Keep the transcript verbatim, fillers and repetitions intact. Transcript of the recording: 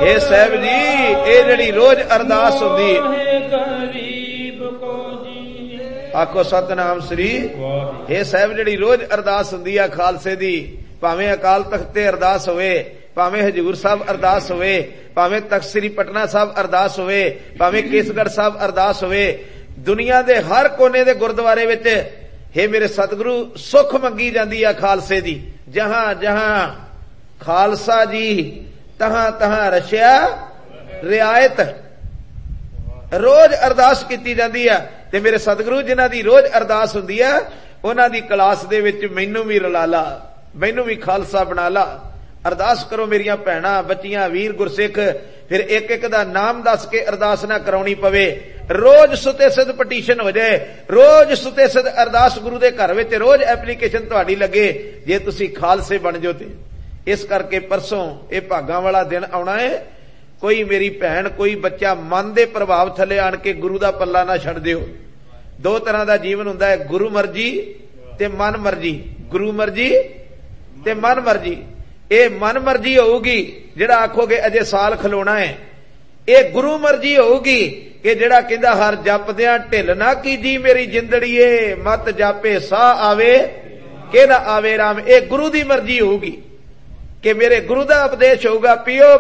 हे साहब जी ये जिहड़ी रोज अरदास हुंदी आखो सतनाम श्री। हे साहब जिहड़ी रोज अरदास हुंदी आ खालसे दी, भावें अकाल तख्त ते अरदास होवे, भावें हजूर साहब अरदास होवे, भावें तख्त श्री पटना साहब अरदास होवे, भावें केसगढ़ साहब अरदास होवे, दुनिया दे हर कोने दे गुरुद्वारे विच हे मेरे सतगुरु सुख मंगी जांदी आ खालसे दी। जहां जहां खालसा जी तहां तहां रशिया रियायत रोज अरदास कीती जांदी आ। ते मेरे सतगुरु जिन्हां दी रोज अरदास हुंदी आ उन्हां दी क्लास दे विच मैनू भी रला ला, मैनू भी खालसा बना ला। अरदास करो मेरियां भैणां बच्चियां वीर गुरसिख, फिर एक एक दा नाम दस के अरदास ना कराउणी पवे। रोज सुते सिद्ध पटीशन हो जाए, रोज सुते सिद्ध अरदास गुरु दे घर विच रोज एप्लीकेशन तुहाडी लगे जे तुसी खालसे बन जाओ। ते इस करके परसों ये भागां वाला दिन आउणा है। कोई मेरी भैन कोई बच्चा मन दे प्रभाव थले आण के गुरु दा पल्ला ना छड़ दिओ। दो तरह दा जीवन हुंदा है, गुरु मर्जी ते मन मर्जी। गुरु मर्जी ते मन मर्जी। ये मन मर्जी होगी जिहड़ा आखोगे अजे साल खलोना है, ये गुरु मर्जी होगी कि जिहड़ा कहंदा हर जपदियां ढिल ना कीजी मेरी जिंदड़ीए, मत जापे सा आवे के ना आवे राम। ये गुरु दी मर्जी होगी कि मेरे गुरु दा उपदेश होगा, पियो